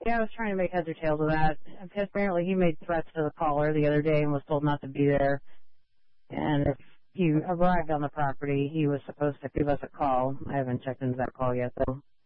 Yeah, I was trying to make heads or tails of that. Apparently he made threats to the caller the other day and was told not to be there. And if he arrived on the property, he was supposed to give us a call. I haven't checked into that call yet, though.